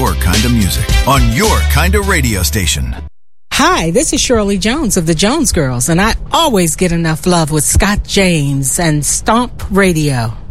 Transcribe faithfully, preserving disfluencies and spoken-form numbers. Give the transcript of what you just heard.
your kind of music on your kind of radio station. Hi, this is Shirley Jones of the Jones Girls, and I always get enough love with Scott James and Stomp Radio.